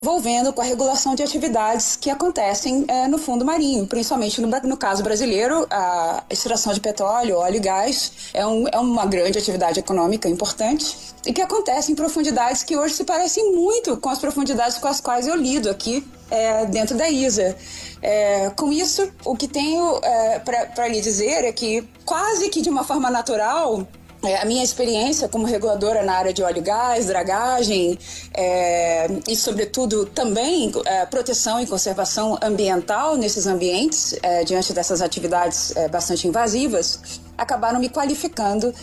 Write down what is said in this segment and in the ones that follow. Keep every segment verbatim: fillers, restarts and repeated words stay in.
envolvendo com a regulação de atividades que acontecem é, no fundo marinho, principalmente no, no caso brasileiro, a extração de petróleo, óleo e gás é, um, é uma grande atividade econômica importante e que acontece em profundidades que hoje se parecem muito com as profundidades com as quais eu lido aqui é, dentro da I S A. É, com isso, o que tenho é, para lhe dizer é que quase que de uma forma natural, É, a minha experiência como reguladora na área de óleo e gás, dragagem é, e, sobretudo, também é, proteção e conservação ambiental nesses ambientes, é, diante dessas atividades é, bastante invasivas, acabaram me qualificando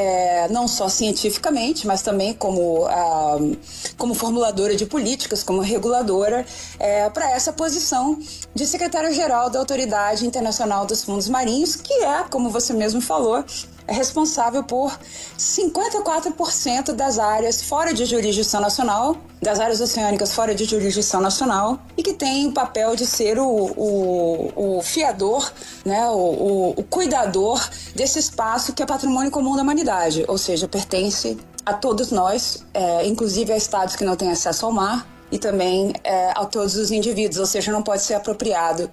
é, não só cientificamente, mas também como, ah, como formuladora de políticas, como reguladora, é, para essa posição de secretária-geral da Autoridade Internacional dos Fundos Marinhos, que é, como você mesmo falou, é responsável por cinquenta e quatro por cento das áreas fora de jurisdição nacional, das áreas oceânicas fora de jurisdição nacional, e que tem o papel de ser o, o, o fiador, né, o, o, o cuidador desse espaço que é patrimônio comum da humanidade, ou seja, pertence a todos nós, é, inclusive a estados que não têm acesso ao mar, e também é, a todos os indivíduos, ou seja, não pode ser apropriado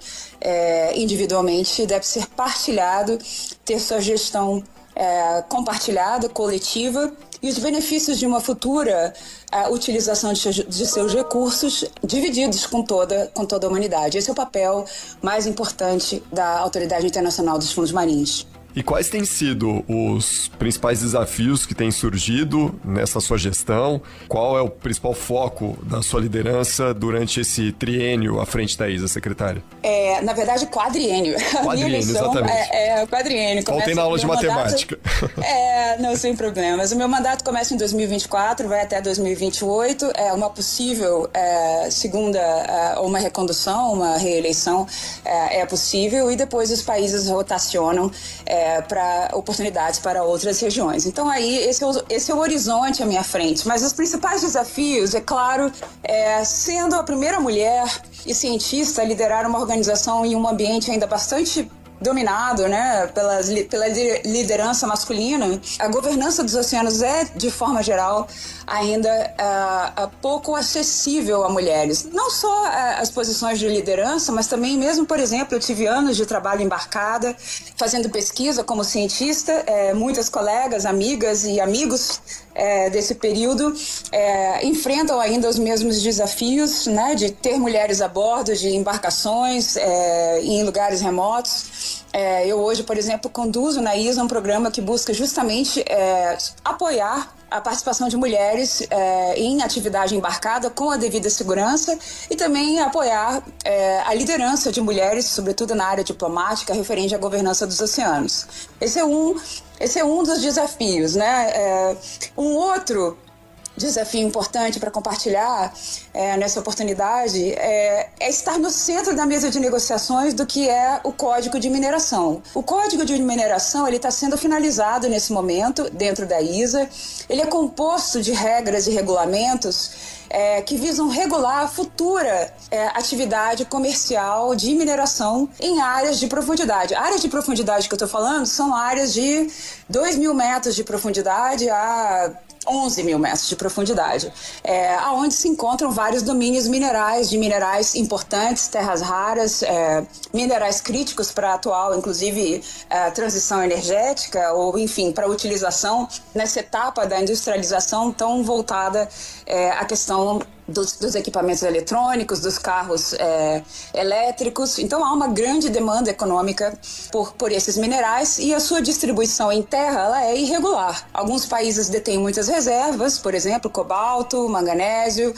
é, individualmente, deve ser partilhado, ter sua gestão É, compartilhada, coletiva, e os benefícios de uma futura é, utilização de, de seus recursos divididos com toda, com toda a humanidade. Esse é o papel mais importante da Autoridade Internacional dos Fundos Marinhos. E quais têm sido os principais desafios que têm surgido nessa sua gestão? Qual é o principal foco da sua liderança durante esse triênio à frente da I S A, secretária? É, na verdade, quadriênio. Quadriênio, exatamente. É, é quadriênio. Faltei na aula de matemática. Mandato, é, não, sem problemas. O meu mandato começa em dois mil e vinte e quatro, vai até dois mil e vinte e oito. É uma possível é, segunda, é, ou uma recondução, uma reeleição é, é possível, e depois os países rotacionam é, para oportunidades para outras regiões. Então aí esse é, o, esse é o horizonte à minha frente. Mas os principais desafios, é claro, é, sendo a primeira mulher e cientista a liderar uma organização em um ambiente ainda bastante dominado, né, pela, pela liderança masculina, a governança dos oceanos é, de forma geral, ainda uh, uh, pouco acessível a mulheres. Não só uh, as posições de liderança, mas também mesmo, por exemplo, eu tive anos de trabalho embarcada, fazendo pesquisa como cientista, uh, muitas colegas, amigas e amigos uh, desse período uh, enfrentam ainda os mesmos desafios, né, de ter mulheres a bordo de embarcações uh, em lugares remotos. É, eu hoje, por exemplo, conduzo na I S A um programa que busca justamente é, apoiar a participação de mulheres é, em atividade embarcada com a devida segurança e também apoiar é, a liderança de mulheres, sobretudo na área diplomática, referente à governança dos oceanos. Esse é um, esse é um dos desafios, né? É, um outro desafio importante para compartilhar é, nessa oportunidade é, é estar no centro da mesa de negociações do que é o Código de Mineração. O Código de Mineração ele está sendo finalizado nesse momento dentro da I S A. Ele é composto de regras e regulamentos é, que visam regular a futura é, atividade comercial de mineração em áreas de profundidade. Áreas de profundidade que eu estou falando são áreas de dois mil metros de profundidade a onze mil metros de profundidade, é, onde se encontram vários domínios minerais, de minerais importantes, terras raras, é, minerais críticos para a atual, inclusive, é, transição energética, ou, enfim, para a utilização nessa etapa da industrialização tão voltada é, à questão Dos, dos equipamentos eletrônicos, dos carros é, elétricos. Então há uma grande demanda econômica por, por esses minerais e a sua distribuição em terra ela é irregular. Alguns países detêm muitas reservas, por exemplo, cobalto, manganésio,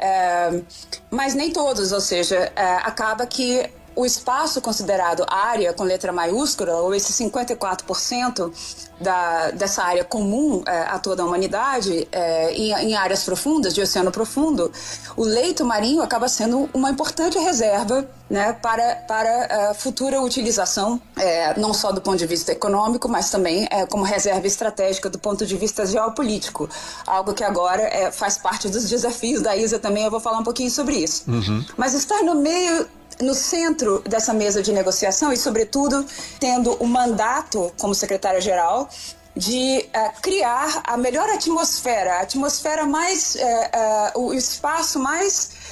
é, mas nem todos, ou seja, é, acaba que o espaço considerado área com letra maiúscula, ou esse cinquenta e quatro por cento da, dessa área comum é, a toda a humanidade, é, em, em áreas profundas, de oceano profundo, o leito marinho acaba sendo uma importante reserva, né, para, para a futura utilização, é, não só do ponto de vista econômico, mas também é, como reserva estratégica do ponto de vista geopolítico, algo que agora é, faz parte dos desafios da I S A também, eu vou falar um pouquinho sobre isso. Uhum. Mas estar no meio no centro dessa mesa de negociação e, sobretudo, tendo o mandato como secretária-geral de uh, criar a melhor atmosfera, a atmosfera mais, uh, uh, o espaço mais